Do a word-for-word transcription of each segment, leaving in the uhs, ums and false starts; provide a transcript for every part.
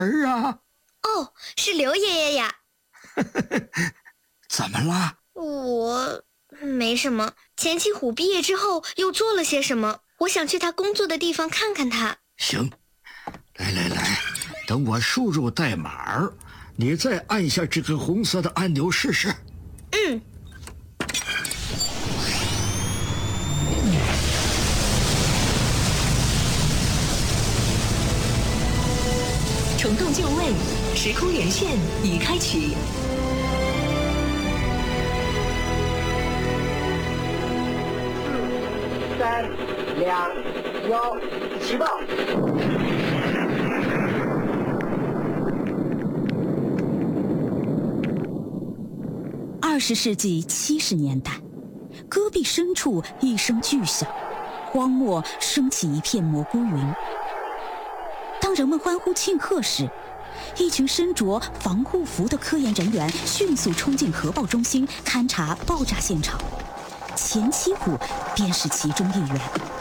儿啊？ 哦，是刘爷爷呀。 怎么了？ 我没什么。钱七虎毕业之后又做了些什么？我想去他工作的地方看看他。 行，来来来，等我输入代码，你再按下这个红色的按钮试试。 嗯。 重动就位，时空连线已开启。 四、三、两、幺，起爆！ 二十世纪七十年代，戈壁深处一声巨响，荒漠升起一片蘑菇云。当人们欢呼庆贺时，一群身着防护服的科研人员迅速冲进核爆中心勘察爆炸现场，钱七虎便是其中一员。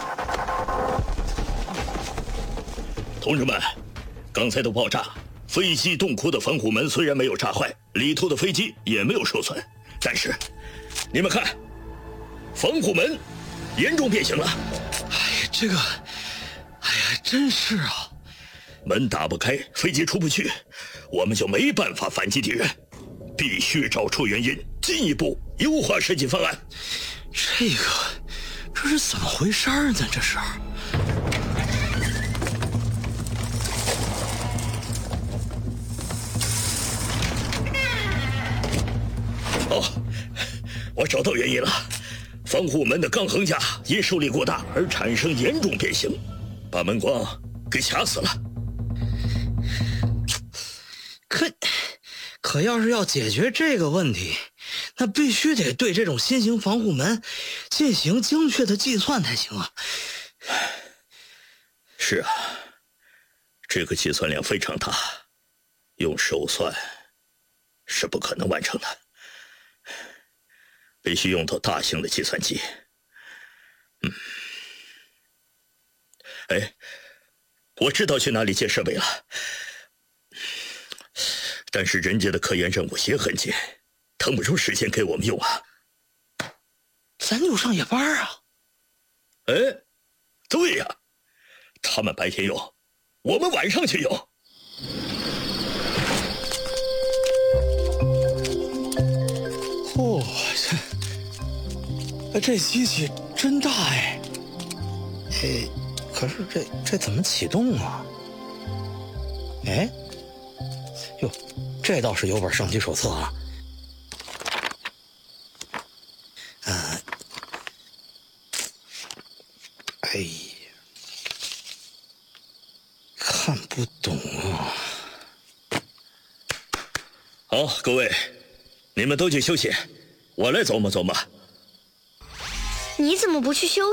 同志们，刚才的爆炸，飞机洞窟的防护门虽然没有炸坏，里头的飞机也没有受损，但是你们看，防护门严重变形了。 哎呀，这个，哎呀，真是啊！ 门打不开，飞机出不去，我们就没办法反击敌人，必须找出原因，进一步优化设计方案。 这个，这是怎么回事呢？这是。 哦，我找到原因了，防护门的钢横架因受力过大而产生严重变形，把门框给卡死了。 可可要是要解决这个问题，那必须得对这种新型防护门进行精确的计算才行啊。 是啊，这个计算量非常大，用手算是不可能完成的，必须用到大型的计算机。嗯，哎，我知道去哪里借设备了。但是人家的科研任务也很紧，腾不出时间给我们用啊。 咱就上夜班啊。 哎，对呀，他们白天用，我们晚上去用。 嚯、哦，这这机器真大哎！哎，可是这这怎么启动啊？哎。哟，这倒是有本上机手册啊。呃，哎呀，看不懂啊。 好，各位，你们都去休息，我来琢磨琢磨。 你怎么不去休